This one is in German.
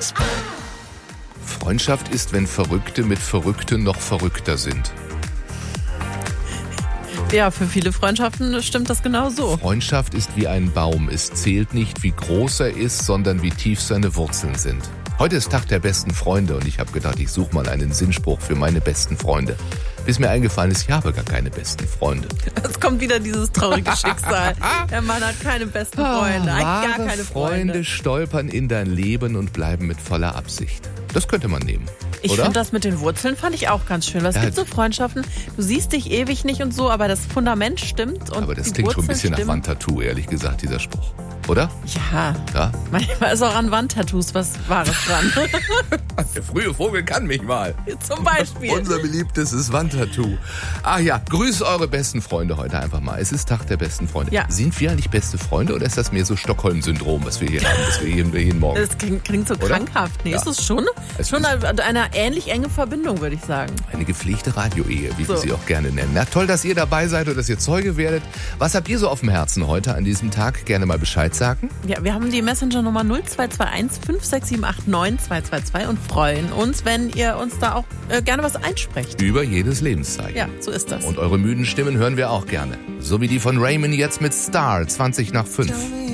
Freundschaft ist, wenn Verrückte mit Verrückten noch verrückter sind. Ja, für viele Freundschaften stimmt das genau so. Freundschaft ist wie ein Baum. Es zählt nicht, wie groß er ist, sondern wie tief seine Wurzeln sind. Heute ist Tag der besten Freunde und ich habe gedacht, ich suche mal einen Sinnspruch für meine besten Freunde. Bis mir eingefallen ist, ich habe gar keine besten Freunde. Es kommt wieder dieses traurige Schicksal. Der Mann hat keine besten Freunde, gar keine Freunde stolpern in dein Leben und bleiben mit voller Absicht. Das könnte man nehmen. Ich finde das mit den Wurzeln fand ich auch ganz schön. Es gibt so Freundschaften, du siehst dich ewig nicht und so, aber das Fundament stimmt. Und aber das klingt schon ein bisschen nach Wandtattoo, ehrlich gesagt, dieser Spruch. Oder? Ja. Manchmal ist auch an Wandtattoos was Wahres dran. Der frühe Vogel kann mich mal. Zum Beispiel. Unser beliebtestes Wandtattoo. Ach ja, grüßt eure besten Freunde heute einfach mal. Es ist Tag der besten Freunde. Ja. Sind wir eigentlich beste Freunde oder ist das mehr so Stockholm-Syndrom, was wir hier haben, das wir jeden Morgen? Das klingt so krankhaft. Nee, ist es schon? Schon eine ähnlich enge Verbindung, würde ich sagen. Eine gepflegte Radioehe, wie wir sie auch gerne nennen. Na toll, dass ihr dabei seid oder dass ihr Zeuge werdet. Was habt ihr so auf dem Herzen heute an diesem Tag? Gerne mal Bescheid sagen. Ja, wir haben die Messenger-Nummer 0221 56789 222 und freuen uns, wenn ihr uns da auch gerne was einsprecht. Über jedes Lebenszeichen. Ja, so ist das. Und eure müden Stimmen hören wir auch gerne. So wie die von Raymond jetzt mit Star, 20 nach 5.